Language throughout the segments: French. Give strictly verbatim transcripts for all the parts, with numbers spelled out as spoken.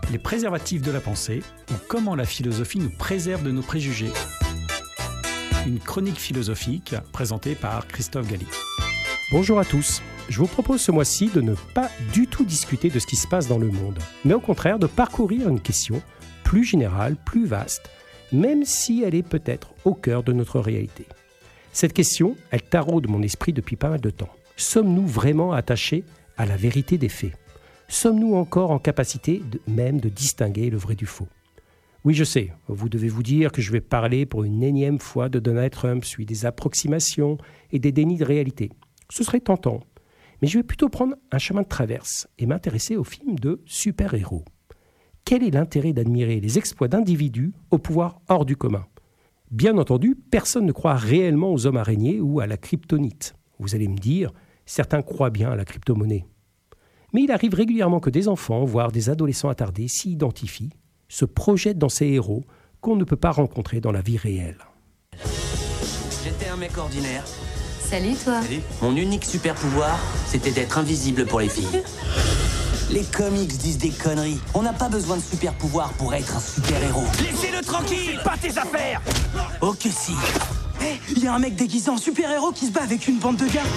Les préservatifs de la pensée ou comment la philosophie nous préserve de nos préjugés. Une chronique philosophique présentée par Christophe Galli. Bonjour à tous. Je vous propose ce mois-ci de ne pas du tout discuter de ce qui se passe dans le monde, mais au contraire de parcourir une question plus générale, plus vaste, même si elle est peut-être au cœur de notre réalité. Cette question, elle taraude mon esprit depuis pas mal de temps. Sommes-nous vraiment attachés à la vérité des faits ? Sommes-nous encore en capacité de, même de distinguer le vrai du faux ? Oui, je sais, vous devez vous dire que je vais parler pour une énième fois de Donald Trump, suivi des approximations et des dénis de réalité. Ce serait tentant, mais je vais plutôt prendre un chemin de traverse et m'intéresser aux films de super-héros. Quel est l'intérêt d'admirer les exploits d'individus au pouvoir hors du commun ? Bien entendu, personne ne croit réellement aux hommes araignées ou à la kryptonite. Vous allez me dire, certains croient bien à la crypto-monnaie. Mais il arrive régulièrement que des enfants, voire des adolescents attardés, s'y identifient, se projettent dans ces héros qu'on ne peut pas rencontrer dans la vie réelle. J'étais un mec ordinaire. Salut toi. Salut. Mon unique super pouvoir, c'était d'être invisible pour les filles. Les comics disent des conneries. On n'a pas besoin de super pouvoir pour être un super héros. Laissez-le tranquille, pas tes affaires. Oh que si. Hé, il y a un mec déguisé en super héros qui se bat avec une bande de gars.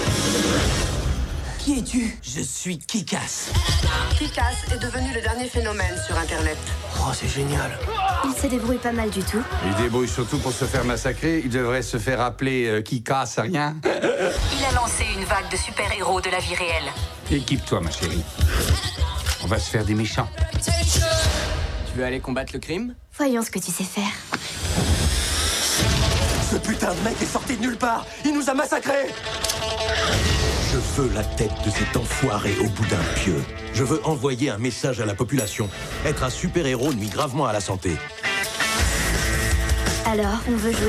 Qui es-tu ? Je suis Kick-Ass. Kick-Ass est devenu le dernier phénomène sur Internet. Oh, c'est génial. Il se débrouille pas mal du tout. Il débrouille surtout pour se faire massacrer. Il devrait se faire appeler euh, Kick-Ass, rien. Il a lancé une vague de super-héros de la vie réelle. Équipe-toi, ma chérie. On va se faire des méchants. Tu veux aller combattre le crime ? Voyons ce que tu sais faire. Ce putain de mec est sorti de nulle part. Il nous a massacrés. Je veux la tête de cet enfoiré au bout d'un pieu. Je veux envoyer un message à la population. Être un super-héros nuit gravement à la santé. Alors, on veut jouer ?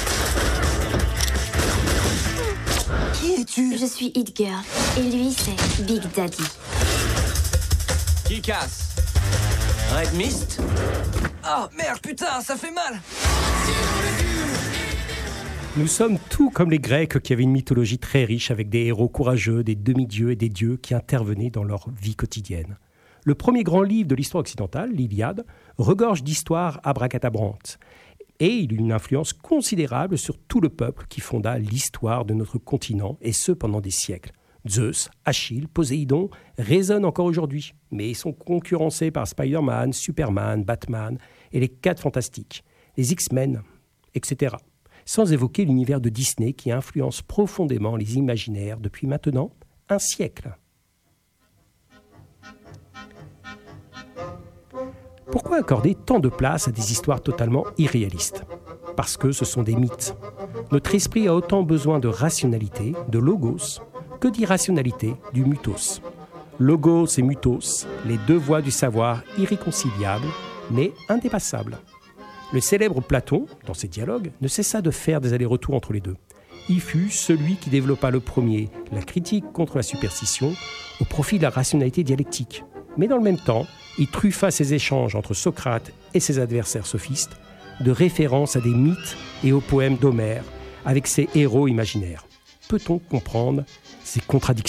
Qui es-tu ? Je suis Hit Girl. Et lui, c'est Big Daddy. Kick-Ass. Red Mist. Oh merde, putain, ça fait mal. Nous sommes tout comme les Grecs qui avaient une mythologie très riche avec des héros courageux, des demi-dieux et des dieux qui intervenaient dans leur vie quotidienne. Le premier grand livre de l'histoire occidentale, l'Iliade, regorge d'histoires abracadabrantes. Et il eut une influence considérable sur tout le peuple qui fonda l'histoire de notre continent, et ce pendant des siècles. Zeus, Achille, Poséidon résonnent encore aujourd'hui, mais sont concurrencés par Spider-Man, Superman, Batman et les quatre fantastiques, les X-Men, et cetera. Sans évoquer l'univers de Disney qui influence profondément les imaginaires depuis maintenant un siècle. Pourquoi accorder tant de place à des histoires totalement irréalistes ? Parce que ce sont des mythes. Notre esprit a autant besoin de rationalité, de logos, que d'irrationalité, du mutos. Logos et mutos, les deux voies du savoir irréconciliables, mais indépassables. Le célèbre Platon, dans ses dialogues, ne cessa de faire des allers-retours entre les deux. Il fut celui qui développa le premier la critique contre la superstition au profit de la rationalité dialectique. Mais dans le même temps, il truffa ses échanges entre Socrate et ses adversaires sophistes de références à des mythes et aux poèmes d'Homère avec ses héros imaginaires. Peut-on comprendre ces contradictions ?